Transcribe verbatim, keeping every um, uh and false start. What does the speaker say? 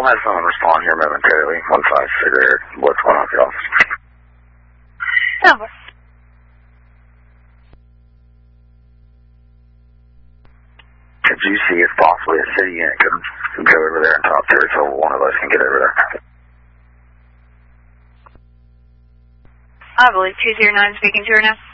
I'll have someone respond here momentarily once I figure what's going on with the office. Over. Could you see if possibly a city unit could go over there and talk to her so one of us can get over there? I believe two zero nine speaking to her now.